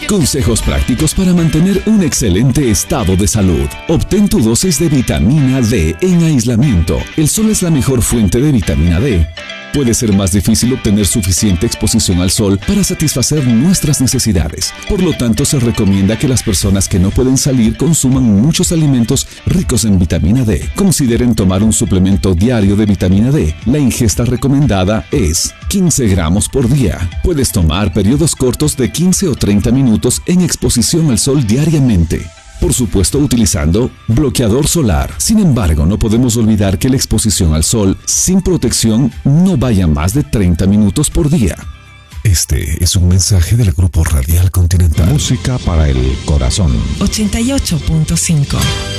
Consejos prácticos para mantener un excelente estado de salud. Obtén tu dosis de vitamina D en aislamiento. El sol es la mejor fuente de vitamina D. Puede ser más difícil obtener suficiente exposición al sol para satisfacer nuestras necesidades. Por lo tanto, se recomienda que las personas que no pueden salir consuman muchos alimentos ricos en vitamina D. Consideren tomar un suplemento diario de vitamina D. La ingesta recomendada es 15 gramos por día. Puedes tomar periodos cortos de 15 o 30 minutos en exposición al sol diariamente. Por supuesto, utilizando bloqueador solar. Sin embargo, no podemos olvidar que la exposición al sol sin protección no vaya más de 30 minutos por día. Este es un mensaje del Grupo Radial Continental. Música para el corazón. 88.5